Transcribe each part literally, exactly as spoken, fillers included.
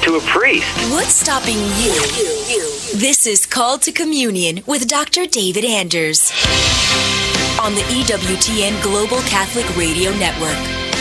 to a priest. What's stopping you? This is Called to Communion with Doctor David Anders on the E W T N Global Catholic Radio Network.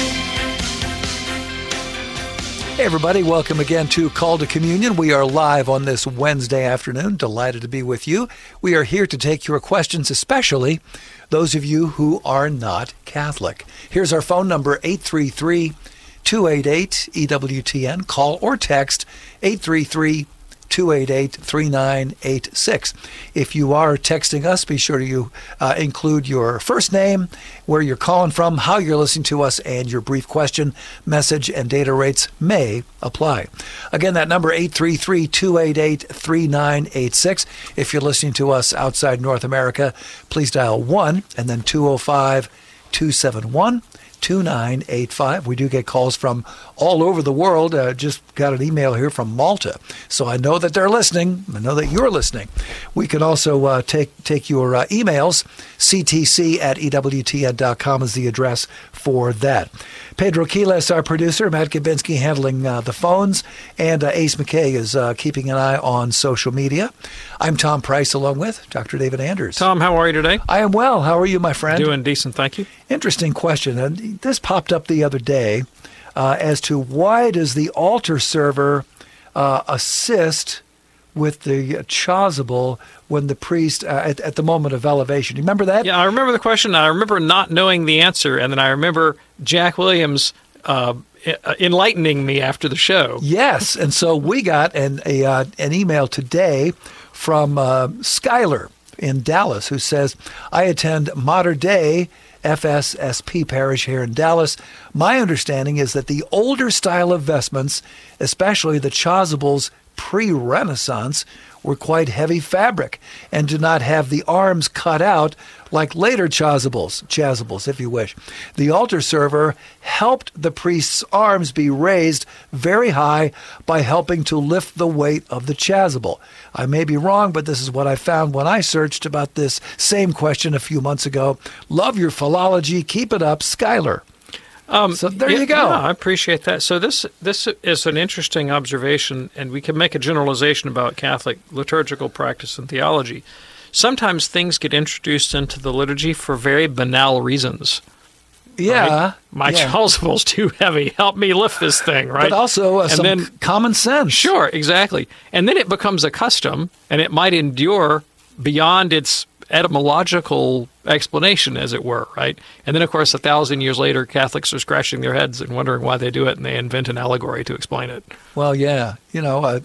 Hey everybody, welcome again to Call to Communion. We are live on this Wednesday afternoon. Delighted to be with you. We are here to take your questions, especially those of you who are not Catholic. Here's our phone number, eight three three, two eight eight, E W T N. Call or text eight three three, two eight eight, three nine eight six. If you are texting us, be sure to uh, include your first name, where you're calling from, how you're listening to us, and your brief question. Message and data rates may apply. Again, that number, eight three three, two eight eight, three nine eight six. If you're listening to us outside North America, please dial one and then two oh five, two seven one, two nine eight five. We do get calls from all over the world. Uh, just got an email here from Malta, so I know that they're listening. I know that you're listening. We can also uh, take take your uh, emails. C T C at E W T N dot com is the address for that. Pedro Quiles, our producer, Matt Gabinski handling uh, the phones, and uh, Ace McKay is uh, keeping an eye on social media. I'm Tom Price, along with Doctor David Anders. Tom, how are you today? I am well. How are you, my friend? Doing decent, thank you. Interesting question. And this popped up the other day uh, as to why does the altar server uh, assist with the chasuble when the priest, uh, at, at the moment of elevation. You remember that? Yeah, I remember the question. I remember not knowing the answer, and then I remember Jack Williams uh, enlightening me after the show. Yes, and so we got an, a, uh, an email today from uh, Skylar in Dallas who says, I attend Mater Dei F S S P parish here in Dallas. My understanding is that the older style of vestments, especially the chasubles pre-Renaissance, were quite heavy fabric and did not have the arms cut out like later chasubles, chasubles, if you wish. The altar server helped the priest's arms be raised very high by helping to lift the weight of the chasuble. I may be wrong, but this is what I found when I searched about this same question a few months ago. Love your philology. Keep it up, Skylar. Um, so there yeah, you go. Yeah, I appreciate that. So this this is an interesting observation, and we can make a generalization about Catholic liturgical practice and theology. Sometimes things get introduced into the liturgy for very banal reasons. Yeah. Right? My yeah. chasuble's too heavy. Help me lift this thing, right? But also uh, and some then, common sense. Sure, exactly. And then it becomes a custom, and it might endure beyond its etymological explanation, as it were, right? And then, of course, a thousand years later, Catholics are scratching their heads and wondering why they do it, and they invent an allegory to explain it. Well, yeah. You know, uh,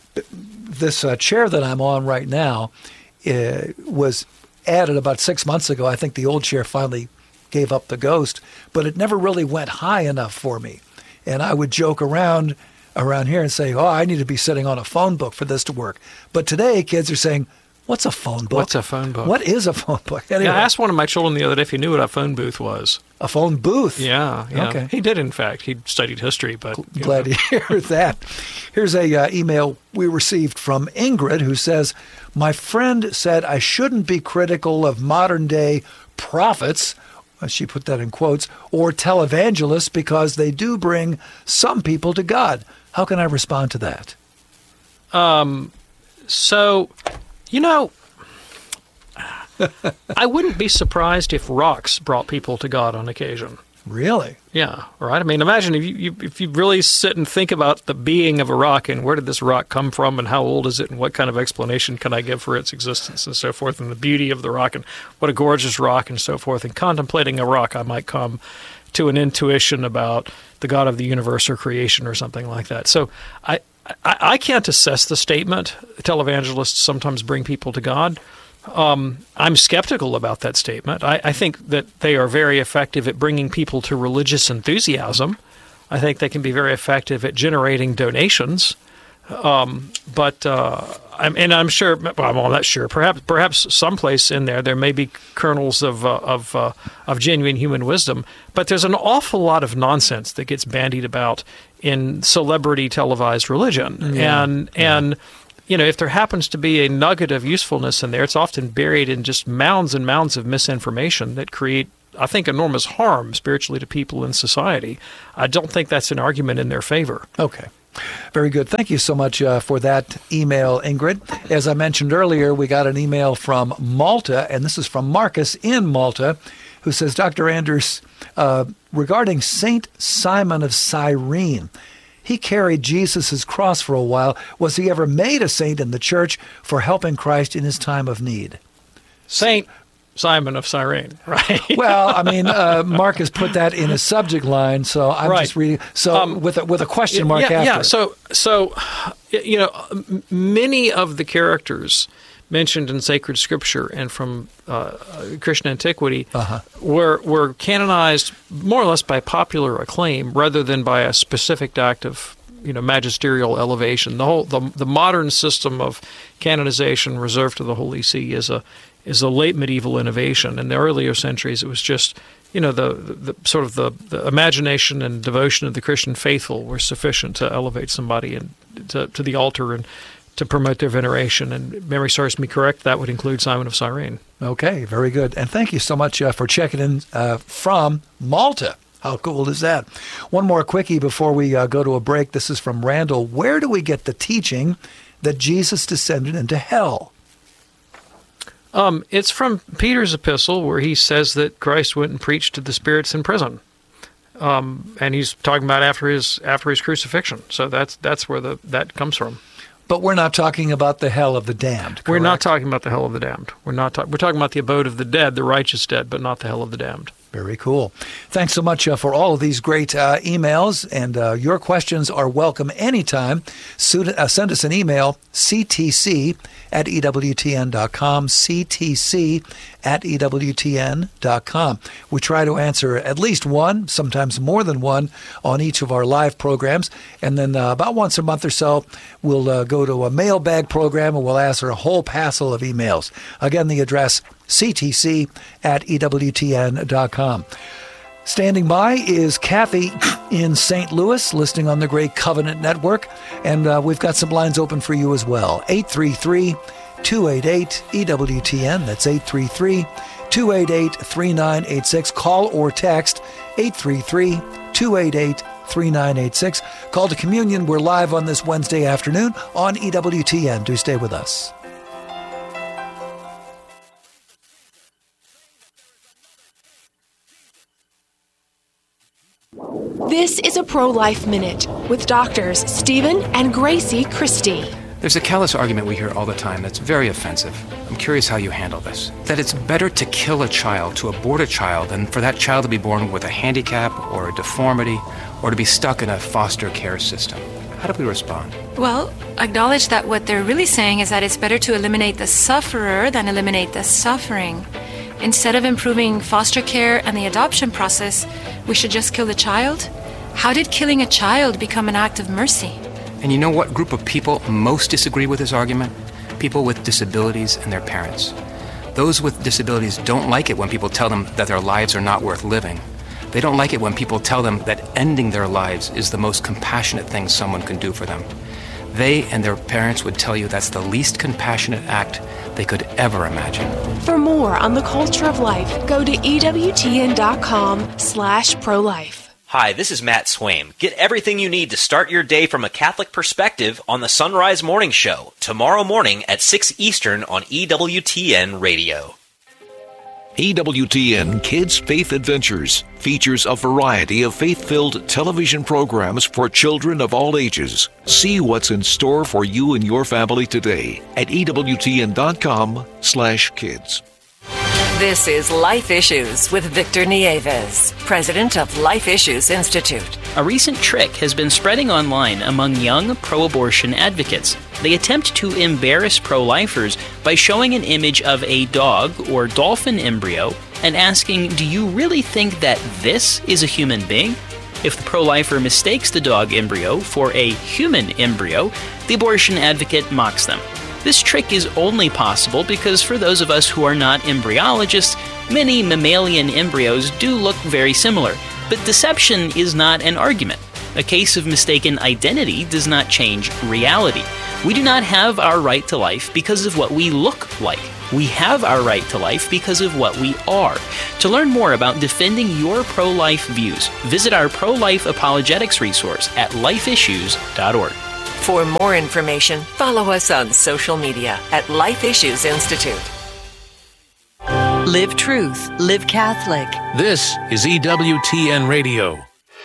this uh, chair that I'm on right now uh, was added about six months ago. I think the old chair finally gave up the ghost, but it never really went high enough for me. And I would joke around around here and say, oh, I need to be sitting on a phone book for this to work. But today, kids are saying, what's a phone book? What's a phone book? What is a phone book? Anyway. Yeah, I asked one of my children the other day if he knew what a phone booth was. A phone booth? Yeah, yeah. Okay. He did, in fact. He studied history, but... Glad know. to hear that. Here's a uh, email we received from Ingrid who says, my friend said I shouldn't be critical of modern-day prophets, she put that in quotes, or televangelists because they do bring some people to God. How can I respond to that? Um, so... You know, I wouldn't be surprised if rocks brought people to God on occasion. Really? Yeah, right? I mean, imagine if you, you if you really sit and think about the being of a rock and where did this rock come from and how old is it and what kind of explanation can I give for its existence and so forth, and the beauty of the rock and what a gorgeous rock and so forth. And contemplating a rock, I might come to an intuition about the God of the universe or creation or something like that. So I... I, I can't assess the statement. Televangelists sometimes bring people to God. Um, I'm skeptical about that statement. I, I think that they are very effective at bringing people to religious enthusiasm. I think they can be very effective at generating donations. Um, but uh, I'm, and I'm sure, well, I'm not sure. Perhaps, perhaps someplace in there there may be kernels of uh, of uh, of genuine human wisdom. But there's an awful lot of nonsense that gets bandied about in celebrity televised religion, yeah. and and. Yeah. You know, if there happens to be a nugget of usefulness in there, it's often buried in just mounds and mounds of misinformation that create, I think, enormous harm spiritually to people in society. I don't think that's an argument in their favor. Okay. Very good. Thank you so much uh, for that email, Ingrid. As I mentioned earlier, we got an email from Malta, and this is from Marcus in Malta, who says, Doctor Anders, uh, regarding Saint Simon of Cyrene, he carried Jesus' cross for a while. Was he ever made a saint in the church for helping Christ in his time of need? Saint Simon of Cyrene, right? Well, I mean, uh, Marcus put that in a subject line, so I'm right. just reading. So um, with a, with a question mark yeah, after. Yeah. So so you know, many of the characters mentioned in sacred scripture and from uh, Christian antiquity uh-huh. were were canonized more or less by popular acclaim rather than by a specific act of you know magisterial elevation. The whole the the modern system of canonization reserved to the Holy See is a is a late medieval innovation. In the earlier centuries, it was just, you know, the, the, the sort of the, the imagination and devotion of the Christian faithful were sufficient to elevate somebody and to, to the altar and to promote their veneration. And if memory serves me correct, that would include Simon of Cyrene. Okay, very good. And thank you so much uh, for checking in uh, from Malta. How cool is that? One more quickie before we uh, go to a break. This is from Randall. Where do we get the teaching that Jesus descended into hell? Um, it's from Peter's epistle where he says that Christ went and preached to the spirits in prison, um, and he's talking about after his after his crucifixion. So that's that's where the that comes from. But we're not talking about the hell of the damned. Correct? We're not talking about the hell of the damned. We're not. Ta- we're talking about the abode of the dead, the righteous dead, but not the hell of the damned. Very cool. Thanks so much uh, for all of these great uh, emails, and uh, your questions are welcome anytime. So, uh, send us an email, c t c at e w t n dot com, c t c at e w t n dot com. We try to answer at least one, sometimes more than one, on each of our live programs, and then uh, about once a month or so, we'll uh, go to a mailbag program, and we'll answer a whole passel of emails. Again, the address, c t c at e w t n dot com. Standing by is Kathy in Saint Louis, listening on the Great Covenant Network, and uh, we've got some lines open for you as well. eight three three, two eight eight, E W T N. That's eight three three, two eight eight, three nine eight six. Call or text eight three three, two eight eight, three nine eight six. Call to Communion. We're live on this Wednesday afternoon on E W T N. Do stay with us. This is a Pro-Life Minute with doctors Stephen and Gracie Christie. There's a callous argument we hear all the time that's very offensive. I'm curious how you handle this. That it's better to kill a child, to abort a child, than for that child to be born with a handicap or a deformity or to be stuck in a foster care system. How do we respond? Well, acknowledge that what they're really saying is that it's better to eliminate the sufferer than eliminate the suffering. Instead of improving foster care and the adoption process, we should just kill the child? How did killing a child become an act of mercy? And you know what group of people most disagree with this argument? People with disabilities and their parents. Those with disabilities don't like it when people tell them that their lives are not worth living. They don't like it when people tell them that ending their lives is the most compassionate thing someone can do for them. They and their parents would tell you that's the least compassionate act they could ever imagine. For more on the culture of life, go to E W T N dot com slash pro-life. Hi, this is Matt Swaim. Get everything you need to start your day from a Catholic perspective on the Sunrise Morning Show, tomorrow morning at six Eastern on E W T N Radio. E W T N Kids Faith Adventures features a variety of faith-filled television programs for children of all ages. See what's in store for you and your family today at E W T N dot com slash kids. This is Life Issues with Victor Nieves, president of Life Issues Institute. A recent trick has been spreading online among young pro-abortion advocates. They attempt to embarrass pro-lifers by showing an image of a dog or dolphin embryo and asking, do you really think that this is a human being? If the pro-lifer mistakes the dog embryo for a human embryo, the abortion advocate mocks them. This trick is only possible because for those of us who are not embryologists, many mammalian embryos do look very similar, but deception is not an argument. A case of mistaken identity does not change reality. We do not have our right to life because of what we look like. We have our right to life because of what we are. To learn more about defending your pro-life views, visit our pro-life apologetics resource at life issues dot org. For more information, follow us on social media at Life Issues Institute. Live Truth, Live Catholic. This is E W T N Radio.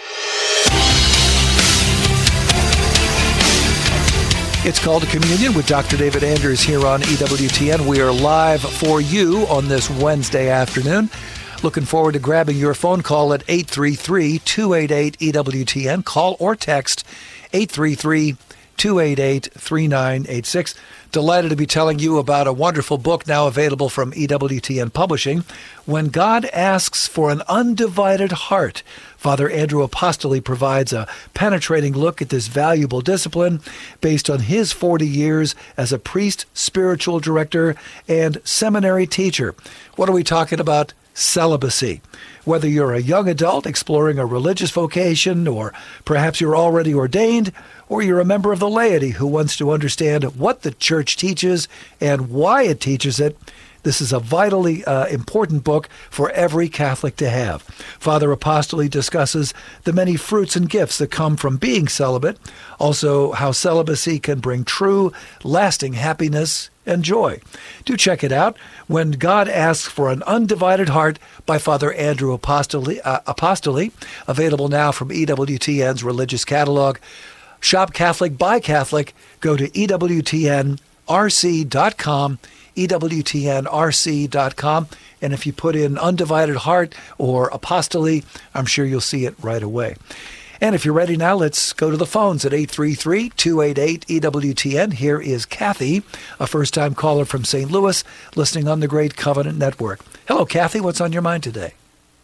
It's Called to Communion with Doctor David Anders here on E W T N. We are live for you on this Wednesday afternoon. Looking forward to grabbing your phone call at eight three three, two eight eight, E W T N. Call or text eight three three, two eight eight, three nine eight six. Delighted to be telling you about a wonderful book now available from E W T N Publishing, When God Asks for an Undivided Heart. Father Andrew Apostoli provides a penetrating look at this valuable discipline based on his forty years as a priest, spiritual director, and seminary teacher. What are we talking about? Celibacy. Whether you're a young adult exploring a religious vocation, or perhaps you're already ordained, or you're a member of the laity who wants to understand what the church teaches and why it teaches it, this is a vitally uh, important book for every Catholic to have. Father Apostoli discusses the many fruits and gifts that come from being celibate, also how celibacy can bring true, lasting happiness and joy. Do check it out. When God Asks for an Undivided Heart by Father Andrew Apostoli, uh, Apostoli, available now from E W T N's religious catalog. Shop Catholic, buy Catholic. Go to E W T N R C dot com. E W T N R C dot com. And if you put in Undivided Heart or Apostoli, I'm sure you'll see it right away. And if you're ready now, let's go to the phones at eight three three, two eight eight, E W T N. Here is Kathy, a first-time caller from Saint Louis, listening on the Great Covenant Network. Hello, Kathy. What's on your mind today?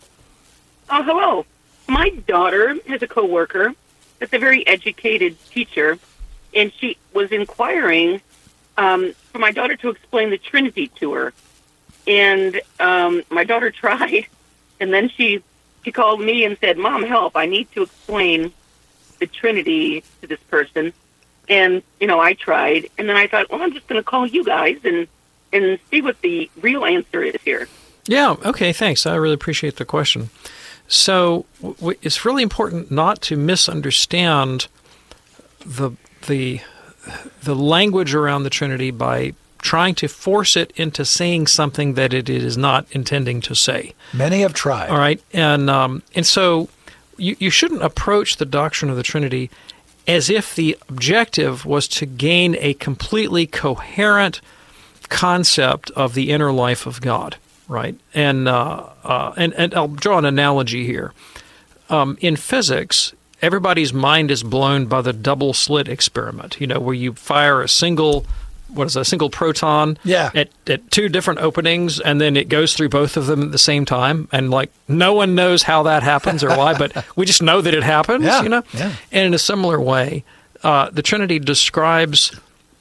Oh, hello. My daughter has a coworker that's a very educated teacher, and she was inquiring Um, for my daughter to explain the Trinity to her. And um, my daughter tried, and then she she called me and said, Mom, help, I need to explain the Trinity to this person. And, you know, I tried, and then I thought, well, I'm just going to call you guys and, and see what the real answer is here. Yeah, okay, thanks. I really appreciate the question. So w- it's really important not to misunderstand the the... the language around the Trinity by trying to force it into saying something that it is not intending to say. Many have tried. All right, and um, and so you, you shouldn't approach the doctrine of the Trinity as if the objective was to gain a completely coherent concept of the inner life of God, right? And uh, uh, and, and I'll draw an analogy here. Um, in physics, everybody's mind is blown by the double slit experiment, you know, where you fire a single, what is that, a single proton yeah. at, at two different openings, and then it goes through both of them at the same time. And, like, no one knows how that happens or why, but we just know that it happens, yeah. you know? Yeah. And in a similar way, uh, the Trinity describes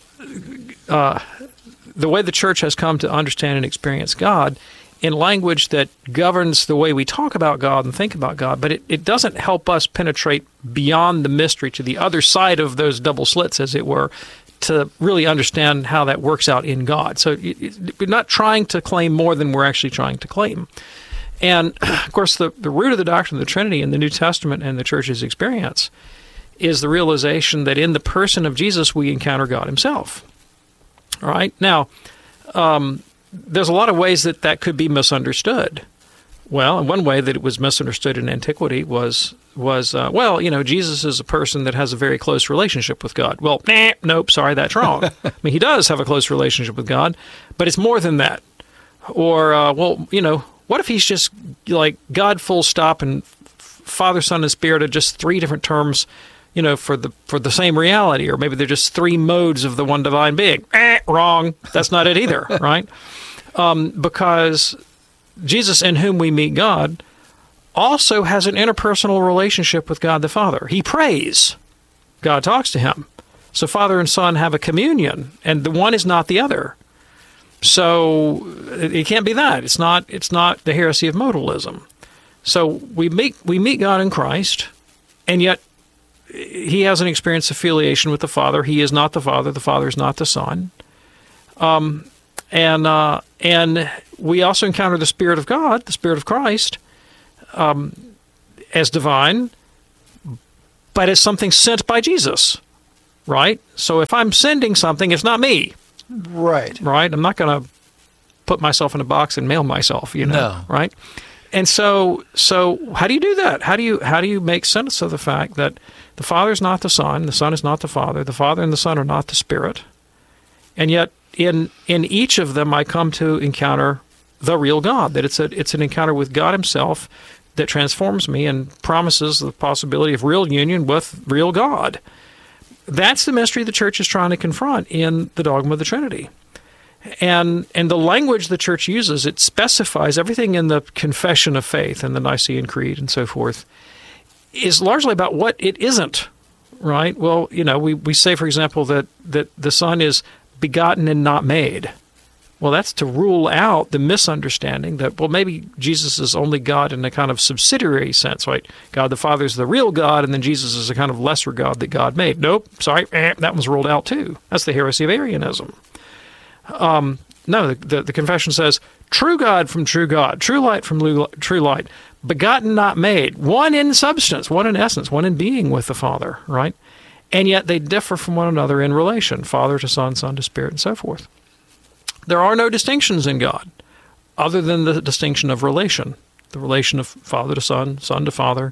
uh, the way the Church has come to understand and experience God in language that governs the way we talk about God and think about God, but it, it doesn't help us penetrate beyond the mystery to the other side of those double slits, as it were, to really understand how that works out in God. So it, it, we're not trying to claim more than we're actually trying to claim. And, of course, the, the root of the doctrine of the Trinity in the New Testament and the Church's experience is the realization that in the person of Jesus we encounter God himself. All right? Now, um, there's a lot of ways that that could be misunderstood. Well, and one way that it was misunderstood in antiquity was, was uh, well, you know, Jesus is a person that has a very close relationship with God. Well, nah, nope, sorry, that's wrong. I mean, he does have a close relationship with God, but it's more than that. Or, uh, well, you know, what if he's just like God full stop and Father, Son, and Spirit are just three different terms, you know, for the for the same reality, or maybe they're just three modes of the one divine being. Eh, wrong. That's not it either, right? Um, because Jesus, in whom we meet God, also has an interpersonal relationship with God the Father. He prays. God talks to him. So Father and Son have a communion, and the one is not the other. So it, it can't be that. It's not. It's not the heresy of modalism. So we meet we meet God in Christ, and yet he has an experience of filiation with the Father. He is not the Father. The Father is not the Son. Um, And uh, and we also encounter the Spirit of God, the Spirit of Christ, um, as divine, but as something sent by Jesus, right? So if I'm sending something, it's not me. Right. Right? I'm not going to put myself in a box and mail myself, you know, No. right? And so so how do you do that? How do you how do you make sense of the fact that the Father is not the Son, the Son is not the Father, the Father and the Son are not the Spirit, and yet in in each of them I come to encounter the real God, that it's a it's an encounter with God himself that transforms me and promises the possibility of real union with real God. That's the mystery the Church is trying to confront in the dogma of the Trinity. And and the language the Church uses, it specifies everything in the Confession of Faith and the Nicene Creed and so forth, is largely about what it isn't, right? Well, you know, we, we say, for example, that, that the Son is begotten and not made. Well, that's to rule out the misunderstanding that, well, maybe Jesus is only God in a kind of subsidiary sense, right? God the Father is the real God, and then Jesus is a kind of lesser God that God made. Nope, sorry, eh, that one's ruled out too. That's the heresy of Arianism. Um, no, the, the, the confession says, true God from true God, true light from lu- true light, begotten, not made, one in substance, one in essence, one in being with the Father, right? And yet they differ from one another in relation, Father to Son, Son to Spirit, and so forth. There are no distinctions in God other than the distinction of relation, the relation of Father to Son, Son to Father,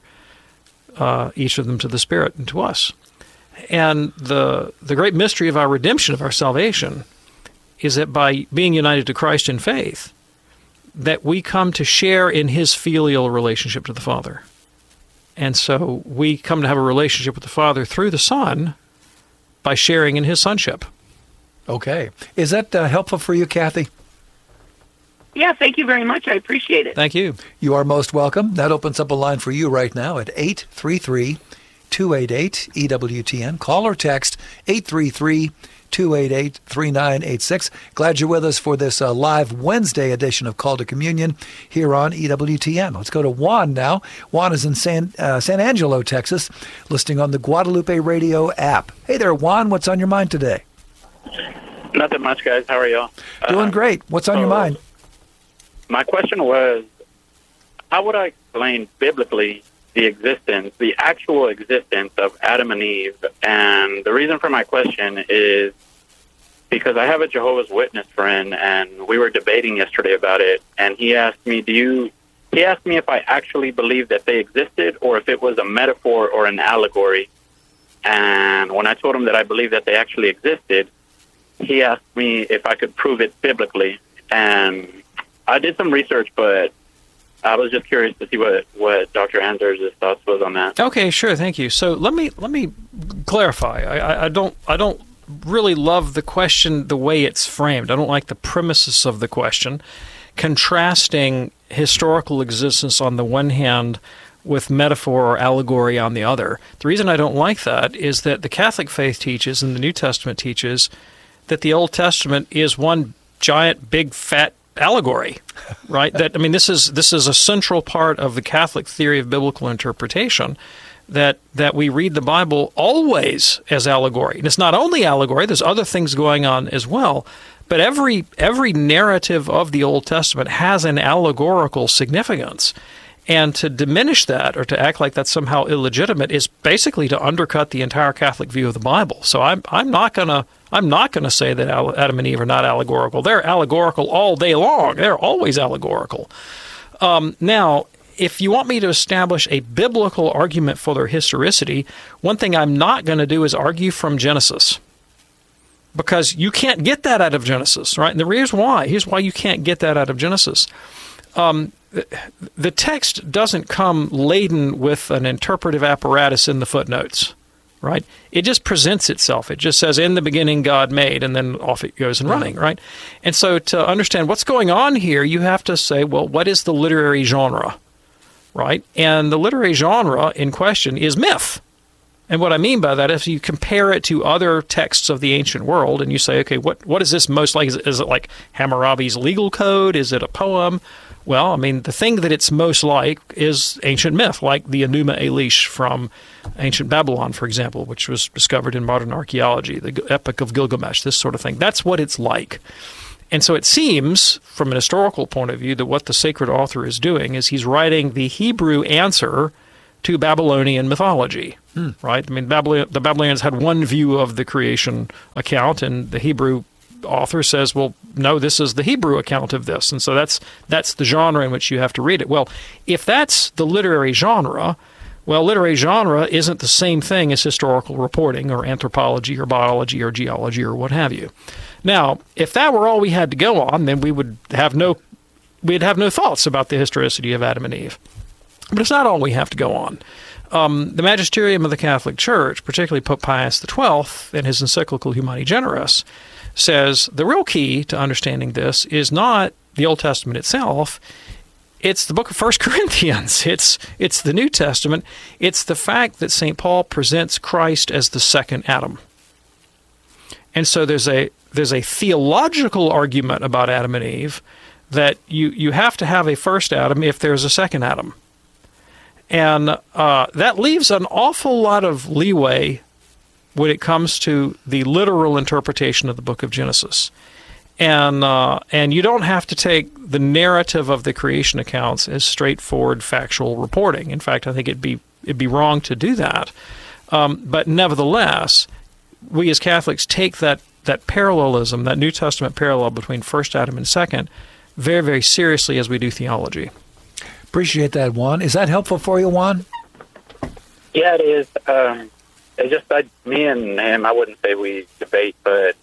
uh, each of them to the Spirit and to us. And the the great mystery of our redemption, of our salvation, is that by being united to Christ in faith, that we come to share in his filial relationship to the Father. And so we come to have a relationship with the Father through the Son by sharing in his sonship. Okay. Is that uh, helpful for you, Kathy? Yeah, thank you very much. I appreciate it. Thank you. You are most welcome. That opens up a line for you right now at eight three three, two eight eight, E W T N. Call or text eight three three, two eight eight, three nine eight six. Glad you're with us for this uh, live Wednesday edition of Call to Communion here on E W T N. Let's go to Juan now. Juan is in San, uh, San Angelo, Texas, listening on the Guadalupe Radio app. Hey there, Juan. What's on your mind today? Nothing much, guys. How are y'all? Doing uh, great. What's on so your mind? My question was, how would I explain biblically the existence, the actual existence of Adam and Eve? And the reason for my question is because I have a Jehovah's Witness friend, and we were debating yesterday about it, and he asked me, do you, he asked me if I actually believe that they existed or if it was a metaphor or an allegory. And when I told him that I believe that they actually existed, he asked me if I could prove it biblically. And I did some research, but I was just curious to see what, what Doctor Anders' thoughts was on that. Okay, sure, thank you. So let me let me clarify. I, I, I don't I don't really love the question the way it's framed. I don't like the premises of the question, contrasting historical existence on the one hand with metaphor or allegory on the other. The reason I don't like that is that the Catholic faith teaches and the New Testament teaches that the Old Testament is one giant, big, fat allegory, right? That I mean, this is this is a central part of the Catholic theory of biblical interpretation, that that we read the Bible always as allegory. And it's not only allegory, there's other things going on as well, but every every narrative of the Old Testament has an allegorical significance. And to diminish that or to act like that's somehow illegitimate is basically to undercut the entire Catholic view of the Bible. So I'm I'm not gonna I'm not gonna say that Adam and Eve are not allegorical. They're allegorical all day long. They're always allegorical. Um, now, if you want me to establish a biblical argument for their historicity, one thing I'm not going to do is argue from Genesis, because you can't get that out of Genesis, right? And the reason why here's why you can't get that out of Genesis. Um, the text doesn't come laden with an interpretive apparatus in the footnotes, right? It just presents itself. It just says, in the beginning, God made, and then off it goes and running, right? And so to understand what's going on here, you have to say, well, what is the literary genre, right? And the literary genre in question is myth. And what I mean by that is you compare it to other texts of the ancient world and you say, okay, what what is this most like? Is it, is it like Hammurabi's legal code? Is it a poem? Well, I mean, the thing that it's most like is ancient myth, like the Enuma Elish from ancient Babylon, for example, which was discovered in modern archaeology, the Epic of Gilgamesh, this sort of thing. That's what it's like. And so it seems, from an historical point of view, that what the sacred author is doing is he's writing the Hebrew answer to Babylonian mythology, hmm. right? I mean, Babylon, the Babylonians had one view of the creation account, and the Hebrew author says, well, no, this is the Hebrew account of this. And so that's that's the genre in which you have to read it. Well, if that's the literary genre, well, literary genre isn't the same thing as historical reporting or anthropology or biology or geology or what have you. Now, if that were all we had to go on, then we would have no we'd have no thoughts about the historicity of Adam and Eve. But it's not all we have to go on. Um, the magisterium of the Catholic Church, particularly Pope Pius the twelfth in his encyclical Humani Generis, says the real key to understanding this is not the Old Testament itself. It's the book of First Corinthians. It's it's the New Testament. It's the fact that Saint Paul presents Christ as the second Adam. And so there's a there's a theological argument about Adam and Eve that you, you have to have a first Adam if there's a second Adam. And uh, that leaves an awful lot of leeway when it comes to the literal interpretation of the book of Genesis. And uh, and you don't have to take the narrative of the creation accounts as straightforward factual reporting. In fact, I think it'd be it'd be wrong to do that. Um, but nevertheless, we as Catholics take that that parallelism, that New Testament parallel between first Adam and second, very, very seriously as we do theology. Appreciate that, Juan. Is that helpful for you, Juan? Yeah, it is. Um, it's just I, me and him, I wouldn't say we debate, but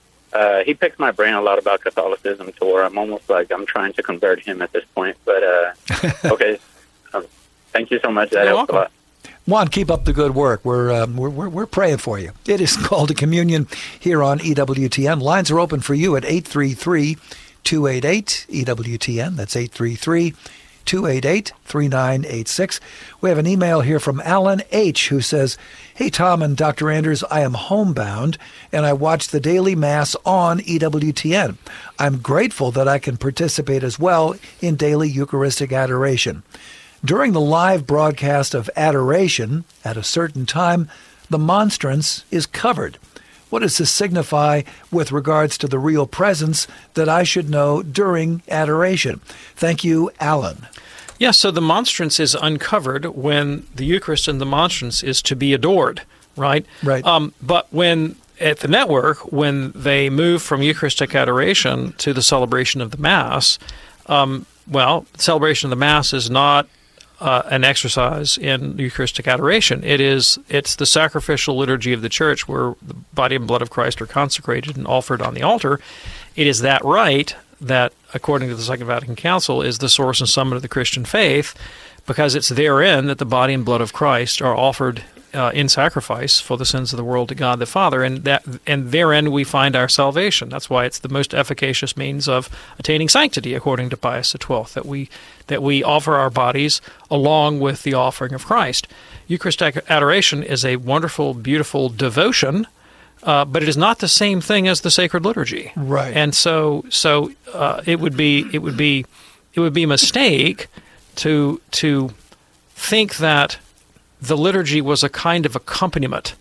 uh, he picks my brain a lot about Catholicism to where I'm almost like I'm trying to convert him at this point. But, uh, okay. Um, thank you so much. That You're helps welcome. a lot. Juan, keep up the good work. We're, um, we're we're we're praying for you. It is Call to Communion here on E W T N. Lines are open for you at eight three three, two eight eight, E W T N. That's eight three three, two eight eight, three nine eight six. We have an email here from Alan H., who says, "Hey, Tom and Doctor Anders, I am homebound, and I watch the daily Mass on E W T N. I'm grateful that I can participate as well in daily Eucharistic adoration. During the live broadcast of adoration, at a certain time, the monstrance is covered. What does this signify with regards to the real presence that I should know during adoration?" Thank you, Alan. Yeah, so the monstrance is uncovered when the Eucharist and the monstrance is to be adored, right? Right. Um, but when at the network, when they move from Eucharistic adoration to the celebration of the Mass, um, well, celebration of the Mass is not Uh, an exercise in Eucharistic adoration. It is, it's the sacrificial liturgy of the Church where the body and blood of Christ are consecrated and offered on the altar. It is that rite that, according to the Second Vatican Council, is the source and summit of the Christian faith, because it's therein that the body and blood of Christ are offered uh, in sacrifice for the sins of the world to God the Father, and that and therein we find our salvation. That's why it's the most efficacious means of attaining sanctity, according to Pius the twelfth, that we that we offer our bodies along with the offering of Christ. Eucharistic adoration is a wonderful, beautiful devotion, uh, but it is not the same thing as the sacred liturgy. Right. And so, so uh, it would be it would be it would be a mistake to to think that the liturgy was a kind of accompaniment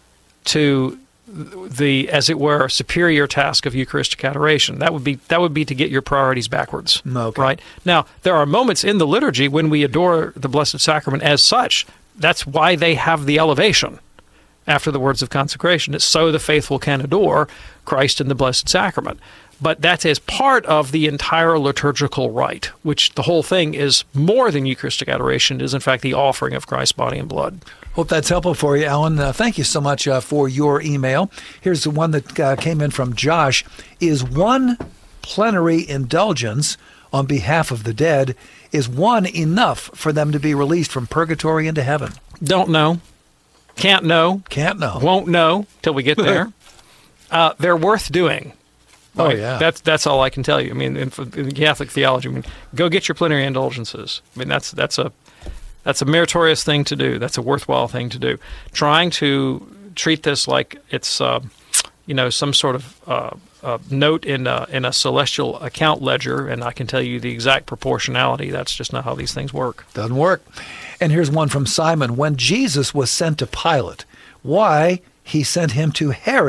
to the, as it were, superior task of Eucharistic adoration. That would be that would be to get your priorities backwards. Okay. Right? Now, there are moments in the liturgy when we adore the Blessed Sacrament as such. That's why they have the elevation after the words of consecration. It's so the faithful can adore Christ in the Blessed Sacrament. But that's as part of the entire liturgical rite, which the whole thing is more than Eucharistic adoration. It is, in fact, the offering of Christ's body and blood. Hope that's helpful for you, Alan. Uh, thank you so much uh, for your email. Here's the one that uh, came in from Josh. Is one plenary indulgence on behalf of the dead, is one enough for them to be released from purgatory into heaven? Don't know. Can't know. Can't know. Won't know till we get there. uh, they're worth doing. Oh, right? yeah. That's that's all I can tell you. I mean, in, in Catholic theology, I mean, go get your plenary indulgences. I mean, that's that's a that's a meritorious thing to do. That's a worthwhile thing to do. Trying to treat this like it's uh, you know some sort of uh, uh, note in a, in a celestial account ledger, and I can tell you the exact proportionality. That's just not how these things work. Doesn't work. And here's one from Simon. When Jesus was sent to Pilate, why he sent him to Herod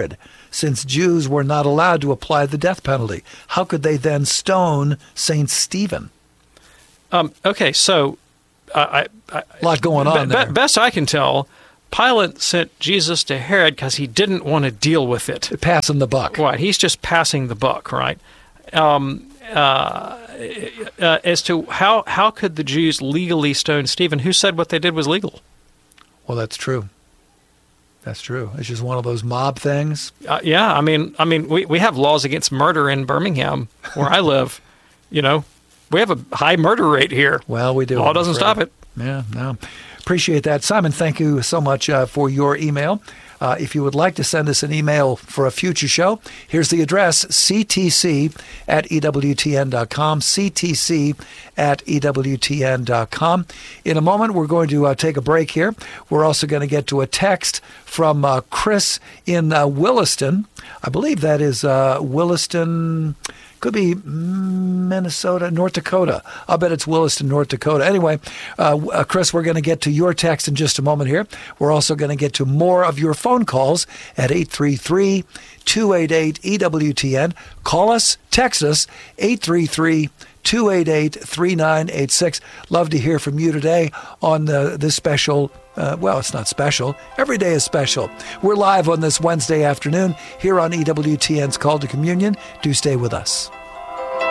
since Jews were not allowed to apply the death penalty. How could they then stone Saint Stephen? Um, okay, so uh, I, I, a lot going on be, there. Be, best I can tell, Pilate sent Jesus to Herod because he didn't want to deal with it. Passing the buck. Right, he's just passing the buck, right? Um, uh, uh, as to how, how could the Jews legally stone Stephen? Who said what they did was legal? Well, that's true. That's true. It's just one of those mob things. Uh, yeah, I mean, I mean, we, we have laws against murder in Birmingham, where I live. You know, we have a high murder rate here. Well, we do. Law doesn't stop it. Yeah, no. Appreciate that. Simon, thank you so much uh, for your email. Uh, if you would like to send us an email for a future show, here's the address, c t c at e w t n dot com, c t c at e w t n dot com. In a moment, we're going to uh, take a break here. We're also going to get to a text from uh, Chris in uh, Williston. I believe that is uh, Williston... Could be Minnesota, North Dakota. I'll bet it's Williston, North Dakota. Anyway, uh, uh, Chris, we're going to get to your text in just a moment here. We're also going to get to more of your phone calls at eight three three, two eight eight, E W T N. Call us, text us, eight three three, two eight eight, three nine eight six. Love to hear from you today on uh, this special Uh, well, it's not special. Every day is special. We're live on this Wednesday afternoon here on E W T N's Call to Communion. Do stay with us.